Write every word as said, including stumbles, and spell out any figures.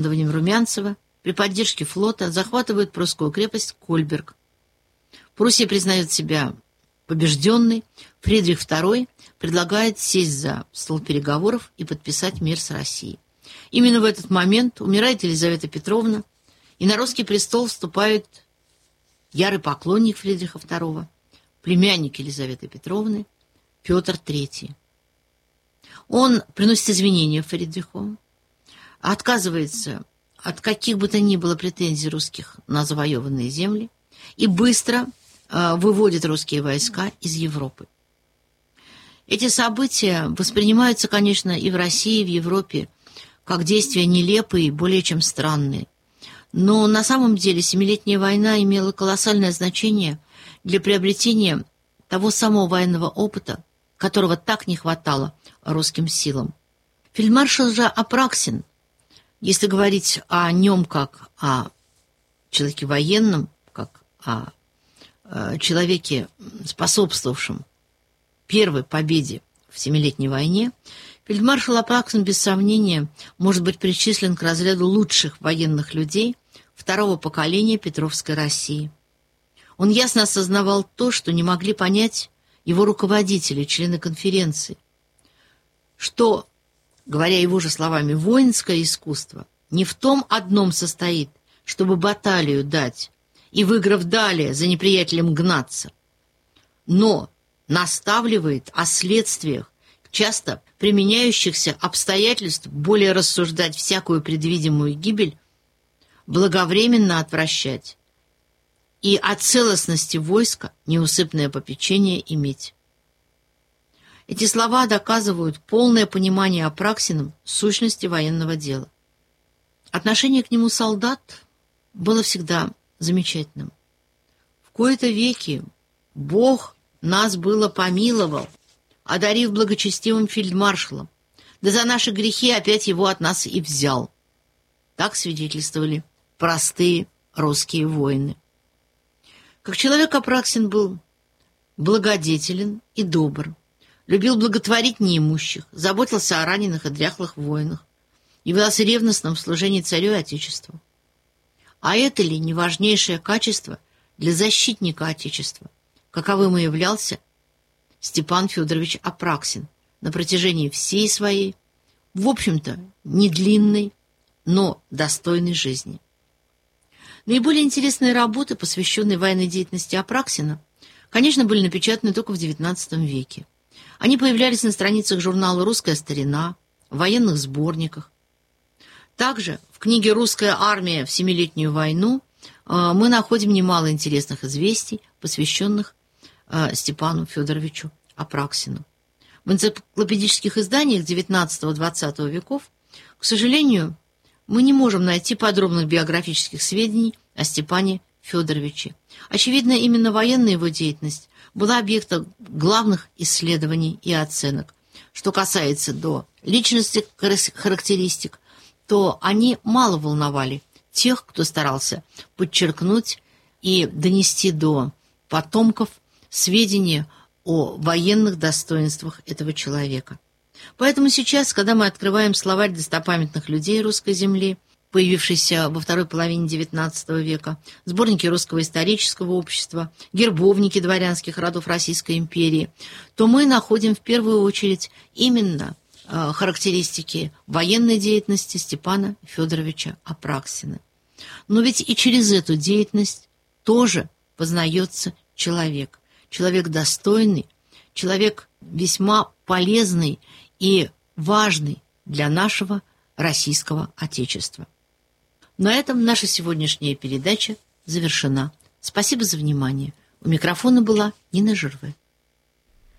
командованием Румянцева при поддержке флота захватывают прусскую крепость Кольберг. Пруссия признает себя побежденной. Фридрих второй предлагает сесть за стол переговоров и подписать мир с Россией. Именно в этот момент умирает Елизавета Петровна, и на русский престол вступает ярый поклонник Фридриха второго, племянник Елизаветы Петровны, Петр третий. Он приносит извинения Фридриху, отказывается от каких бы то ни было претензий русских на завоеванные земли и быстро э, выводит русские войска из Европы. Эти события воспринимаются, конечно, и в России, и в Европе как действия нелепые и более чем странные. Но на самом деле Семилетняя война имела колоссальное значение для приобретения того самого военного опыта, которого так не хватало русским силам. Фельдмаршал же Апраксин, если говорить о нем как о человеке военном, как о человеке, способствовавшем первой победе в Семилетней войне, фельдмаршал Апраксин, без сомнения, может быть причислен к разряду лучших военных людей второго поколения Петровской России. Он ясно осознавал то, что не могли понять его руководители, члены конференции, что, говоря его же словами, воинское искусство не в том одном состоит, чтобы баталию дать и, выиграв далее, за неприятелем гнаться, но наставливает о следствиях, часто применяющихся обстоятельств, более рассуждать всякую предвидимую гибель, благовременно отвращать и о целостности войска неусыпное попечение иметь. Эти слова доказывают полное понимание Апраксиным сущности военного дела. Отношение к нему солдат было всегда замечательным. В кои-то веки Бог нас было помиловал, одарив благочестивым фельдмаршалом, да за наши грехи опять его от нас и взял. Так свидетельствовали простые русские воины. Как человек Апраксин был благодетелен и добр, любил благотворить неимущих, заботился о раненых и дряхлых воинах, являлся ревностным в служении царю и отечеству. А это ли не важнейшее качество для защитника Отечества, каковым и являлся Степан Федорович Апраксин на протяжении всей своей, в общем-то, не длинной, но достойной жизни. Наиболее интересные работы, посвященные военной деятельности Апраксина, конечно, были напечатаны только в девятнадцатом веке. Они появлялись на страницах журнала «Русская старина», в военных сборниках. Также в книге «Русская армия в Семилетнюю войну» мы находим немало интересных известий, посвященных Степану Федоровичу Апраксину. В энциклопедических изданиях девятнадцатого-двадцатого веков, к сожалению, мы не можем найти подробных биографических сведений о Степане Федоровиче. Очевидно, именно военная его деятельность была объектом главных исследований и оценок. Что касается до личностных характеристик, то они мало волновали тех, кто старался подчеркнуть и донести до потомков сведения о военных достоинствах этого человека. Поэтому сейчас, когда мы открываем словарь достопамятных людей русской земли, появившийся во второй половине девятнадцатого века, сборники Русского исторического общества, гербовники дворянских родов Российской империи, то мы находим в первую очередь именно э, характеристики военной деятельности Степана Федоровича Апраксина. Но ведь и через эту деятельность тоже познается человек. Человек достойный, человек весьма полезный и важный для нашего российского Отечества. На этом наша сегодняшняя передача завершена. Спасибо за внимание. У микрофона была Нина Жирве.